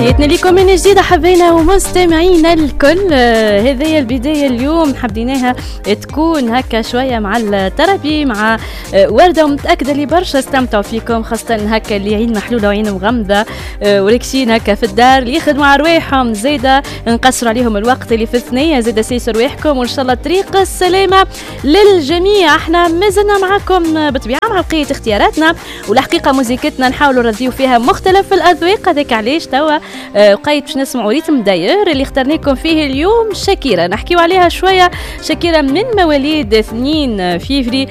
تحياتنا لكم من جديد حبينا ومستمعينا الكل. هذه البداية اليوم حبيناها تكون هكا شوية مع التربي مع وردة، ومتأكدة اللي برشا استمتعوا فيكم، خاصة هكا اللي عين محلولة وعين مغمضة وركشين هكا في الدار اللي يخدموا على رواحهم، زيدا نقصروا عليهم الوقت اللي في الثنية، زيدا سيسوا رواحكم وإن شاء الله طريق السلامة للجميع. احنا مازلنا معكم بطبيعة مع بقية اختياراتنا، والحقيقة موسيقتنا نحاولوا نرضيو فيها مختلف الأذواق. هذاك علاش توا وقيت باش نسمعوا ريتم داير اللي اخترناكم فيه اليوم شاكيرا، نحكيو عليها شوية. شاكيرا من مواليد 2 فيفري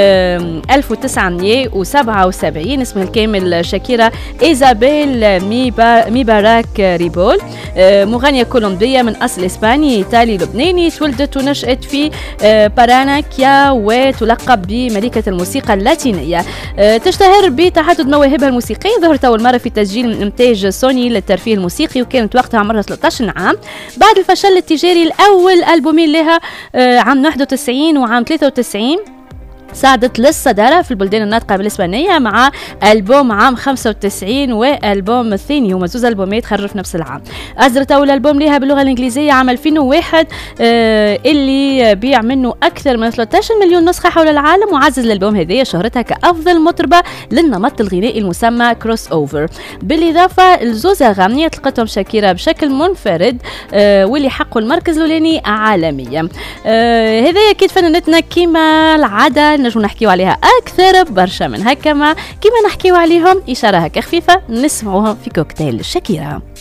1977، اسمها الكامل شاكيرا إيزابيل ميباراك ريبول، مغنية كولومبية من أصل إسباني إيطالي لبناني، تولدت ونشأت في باراناكيا وتلقب بملكة الموسيقى اللاتينية. تشتهر بتعدد مواهبها الموسيقية، ظهرت أول مرة في تسجيل من إنتاج سوني للترفيه الموسيقي وكانت وقتها عمرها 13 عام. بعد الفشل التجاري الأول ألبومين لها عام 91 وعام 93 صعدت للصدارة في البلدان الناطقة بالإسبانية مع ألبوم عام 95 والألبوم الثاني، هما زوز ألبومات خرجوا في نفس العام. أصدرت أول ألبوم لها باللغة الإنجليزية عام 2001 اللي بيع منه أكثر من 13 مليون نسخة حول العالم، وعزز الألبوم هذه شهرتها كأفضل مطربة للنمط الغنائي المسمى كروس أوفر. بالإضافة لزوز أغاني طلقتهم شاكيرا بشكل منفرد واللي حقوا المركز الأولاني عالميا. هذا أكيد فنانتنا كيما العادة نجم نحكيو عليها أكثر برشا من هكا، ما كيما نحكيو عليهم إشارة هكا خفيفة نسمعوها في كوكتيل شاكيرا.